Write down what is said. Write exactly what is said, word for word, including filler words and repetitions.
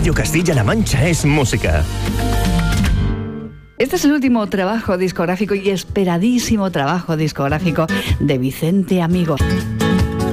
Radio Castilla-La Mancha es música. Este es el último trabajo discográfico y esperadísimo trabajo discográfico de Vicente Amigo.